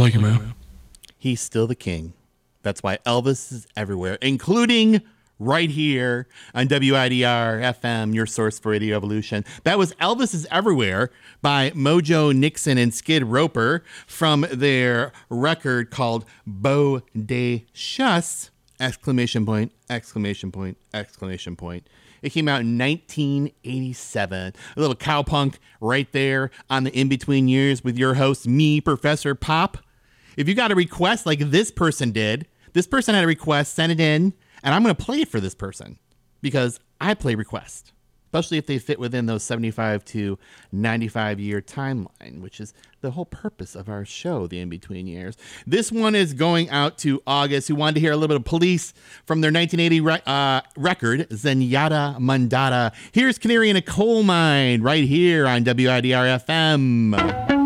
Thank you, man. He's still the king. That's why Elvis is everywhere, including right here on WIDR FM, your source for Radio Evolution. That was Elvis is Everywhere by Mojo Nixon and Skid Roper from their record called Bodacious! Exclamation point, exclamation point, exclamation point. It came out in 1987. A little cowpunk right there on the in-between years with your host, me, Professor Pop. If you got a request like this person did, this person had a request, send it in, and I'm going to play it for this person because I play requests, especially if they fit within those 75 to 95 year timeline, which is the whole purpose of our show, the in-between years. This one is going out to August, who wanted to hear a little bit of Police from their 1980 record, Zenyatta Mandata. Here's Canary in a Coal Mine right here on WIDR FM.